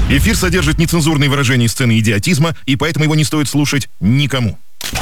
Эфир содержит нецензурные выражения и сцены идиотизма, и поэтому его не стоит слушать никому.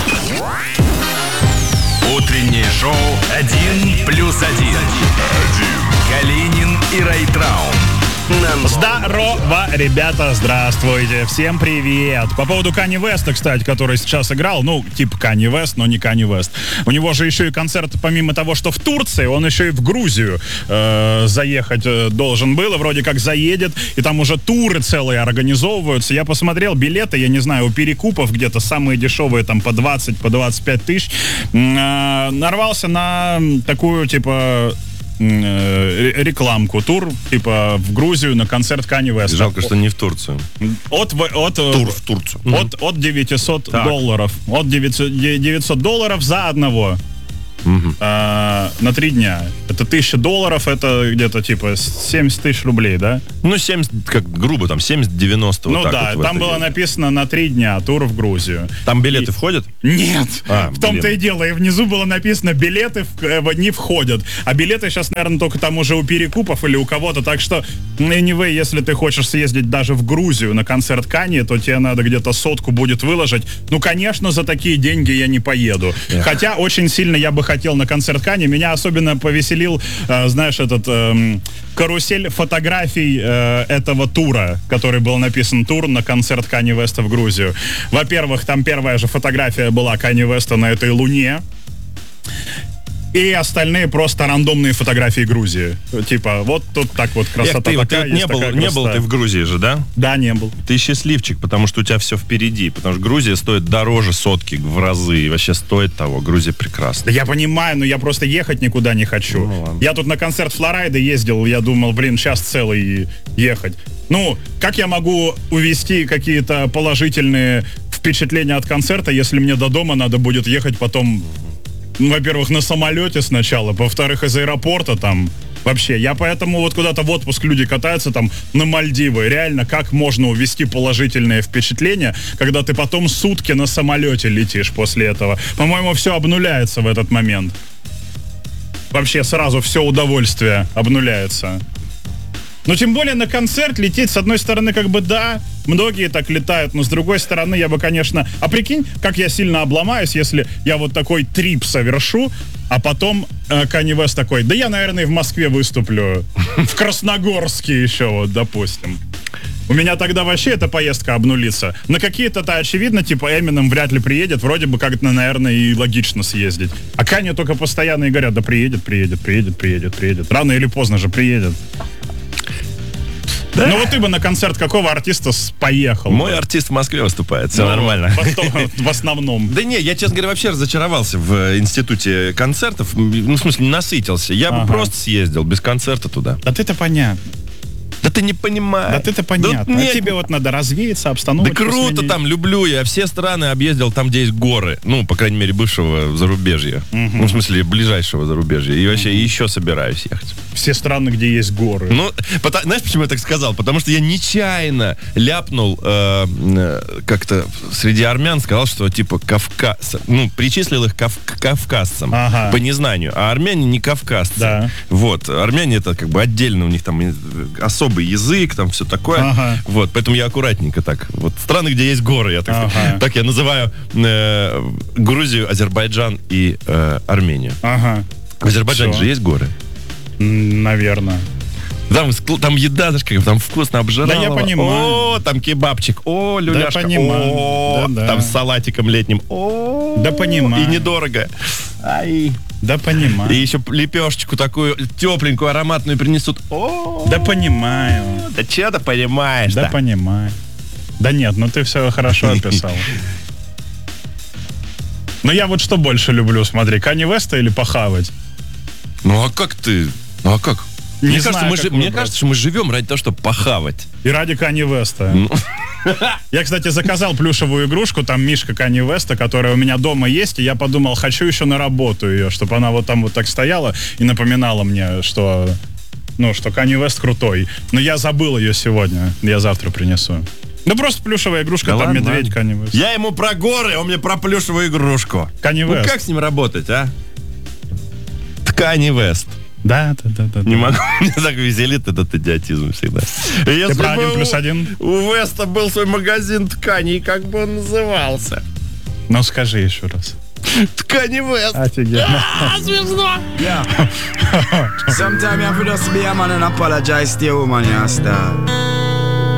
Утреннее шоу «1+1». Калинин и Райtraum. Здорово, ребята, здравствуйте, всем привет. По поводу Канье Веста, кстати, который сейчас играл, ну, типа Канье Вест, но не Канье Вест. У него же еще и концерт, помимо того, что в Турции, он еще и в Грузию заехать должен был, и вроде как заедет, и там уже туры целые организовываются. Я посмотрел билеты, я не знаю, у перекупов где-то самые дешевые, там по 20, по 25 тысяч. Нарвался на такую, типа... рекламку, тур, типа, в Грузию на концерт Канье Веста. Жалко, что не в Турцию. Тур в Турцию. От $900. От $900 за одного. На 3 дня. Это $1000, это где-то типа 70 тысяч рублей, да? Ну, 70, как грубо, там 70-90. Ну вот да, вот там было написано на 3 дня тур в Грузию. Там билеты входят? Нет, в том-то и дело. И внизу было написано, билеты не входят. А билеты сейчас, наверное, только там уже у перекупов или у кого-то. Так что, anyway, если ты хочешь съездить даже в Грузию на концерт Канье, то тебе надо где-то 100 будет выложить. Ну, конечно, за такие деньги я не поеду. Хотя очень сильно я бы хотел на концерт Канье. Меня особенно повеселил, знаешь, этот карусель фотографий этого тура, который был написан тур на концерт Канье Веста в Грузию. Во-первых, там первая же фотография была Канье Веста на этой луне. И остальные просто рандомные фотографии Грузии. Типа, вот тут так вот красота такая, не был ты в Грузии же, да? Да, не был. Ты счастливчик, потому что у тебя все впереди. Потому что Грузия стоит дороже 100 в разы. И вообще стоит того. Грузия прекрасна. Да я понимаю, но я просто ехать никуда не хочу. Я тут на концерт Флорайда ездил, я думал, блин, сейчас целый ехать. Ну, как я могу увезти какие-то положительные впечатления от концерта, если мне до дома надо будет ехать потом... Ну, во-первых, на самолете сначала, во-вторых, из аэропорта там. Вообще, я поэтому вот куда-то в отпуск люди катаются там на Мальдивы. Реально, как можно увезти положительное впечатление, когда ты потом сутки на самолете летишь после этого? По-моему, все обнуляется в этот момент. Вообще, сразу все удовольствие обнуляется. Но тем более на концерт лететь, с одной стороны, как бы да, многие так летают, но с другой стороны, я бы, конечно... А прикинь, как я сильно обломаюсь, если я вот такой трип совершу, а потом Канье Вест такой, да я, наверное, в Москве выступлю, в Красногорске еще, вот, допустим. У меня тогда вообще эта поездка обнулится. На какие-то-то, очевидно, типа Эминем вряд ли приедет, вроде бы как-то, наверное, и логично съездить. А Канье только постоянно и говорят, да приедет. Рано или поздно же приедет. Да? Ну вот ты бы на концерт какого артиста поехал? Мой артист в Москве выступает, все нормально. В основном. Да не, я, честно говоря, вообще разочаровался в институте концертов. Ну, в смысле, насытился. Я бы просто съездил без концерта туда. Да ты-то понятно. Да ты не понимаешь. Да ты-то понятно. Да, тебе вот надо развеяться, обстановку. Да круто сменить. Там, люблю. Я все страны объездил там, где есть горы. Ну, по крайней мере, бывшего зарубежья. Ну, в смысле, ближайшего зарубежья. И вообще еще собираюсь ехать. Все страны, где есть горы. Ну, знаешь, почему я так сказал? Потому что я нечаянно ляпнул как-то среди армян, сказал, что типа Кавказ. Ну, причислил их к кавказцам по незнанию. А армяне не кавказцы. Да. Вот. Армяне это как бы отдельно, у них там особый язык, там все такое. Вот, поэтому я аккуратненько так. Вот страны, где есть горы, я так я называю Грузию, Азербайджан и Армению. В Азербайджане же есть горы? Наверное. Там еда, там вкусно обжирало. Да, я понимаю. О, там кебабчик. О, люляшка. Да, понимаю. О, да. Там с салатиком летним. О, да, понимаю. И недорого. Ай. Да, понимаю. И еще лепешечку такую тепленькую, ароматную принесут. О, да, понимаю. Да че ты понимаешь? Да, понимаю. Да нет, ну ты все хорошо описал. Но я вот что больше люблю, смотри, Канье Веста или похавать? Ну а как ты? Ну а как? Мне кажется, что мы живем ради того, чтобы похавать. И ради Канье Веста. Я, кстати, заказал плюшевую игрушку, там мишка Канье Веста, которая у меня дома есть, и я подумал, хочу еще на работу ее, чтобы она вот там вот так стояла и напоминала мне, что Канье Вест крутой. Но я забыл ее сегодня, я завтра принесу. Ну просто плюшевая игрушка, да там ладно, медведь Канье Вест. Я ему про горы, он мне про плюшевую игрушку. Канье Вест. Ну как с ним работать, а? Канье Вест. Да. Не могу, мне так веселит этот идиотизм всегда. Ты про 1+1? У Веста был свой магазин тканей, как бы он назывался? Ну, скажи еще раз. Ткани Вест. Офигенно. Смешно. Sometimes you have to just be a man and apologize to your woman, you understand?